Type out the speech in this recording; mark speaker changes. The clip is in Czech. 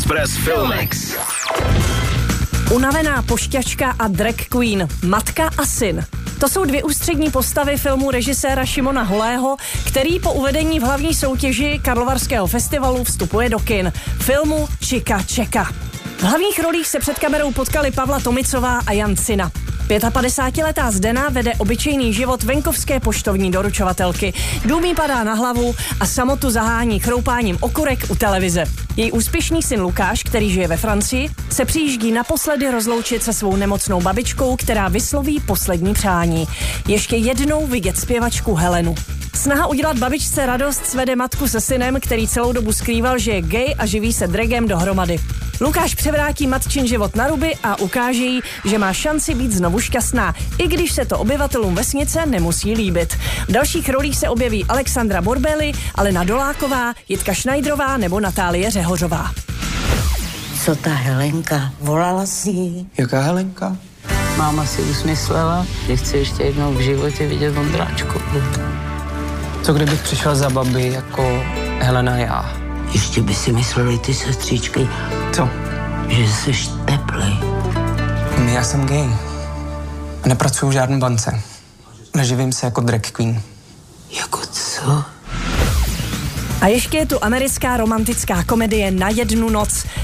Speaker 1: Express Filmex.
Speaker 2: Unavená pošťačka a drag queen, matka a syn. To jsou dvě ústřední postavy filmu režiséra Šimona Holého, který po uvedení v hlavní soutěži Karlovarského festivalu vstupuje do kin. Filmu Čika Čeka. V hlavních rolích se před kamerou potkali Pavla Tomicová a Jan Cina. 55letá Zdena vede obyčejný život venkovské poštovní doručovatelky. Dům jí padá na hlavu a samotu zahání chroupáním okurek u televize. Její úspěšný syn Lukáš, který žije ve Francii, se přijíždí naposledy rozloučit se svou nemocnou babičkou, která vysloví poslední přání. Ještě jednou vidět zpěvačku Helenu. Snaha udělat babičce radost svede matku se synem, který celou dobu skrýval, že je gay a živí se dragem dohromady. Lukáš převrátí matčin život na ruby a ukáže jí, že má šanci být znovu šťastná, i když se to obyvatelům vesnice nemusí líbit. V dalších rolích se objeví Alexandra Borbeli, Alena Doláková, Jitka Šnajdrová nebo Natálie Řehořová.
Speaker 3: Co ta Helenka? Volala si jí?
Speaker 4: Jaká Helenka?
Speaker 3: Máma si usmyslela, že chce ještě jednou v životě vidět Vondráčku.
Speaker 4: Co kdybych přišel za babi jako Helena já?
Speaker 3: Ještě by si mysleli ty sestřičky,
Speaker 4: Co?
Speaker 3: že jsi teplej.
Speaker 4: Já jsem gay. A nepracuju v žádné bance. Neživím se jako drag queen.
Speaker 3: Jako co?
Speaker 2: A ještě je tu americká romantická komedie Na jednu noc.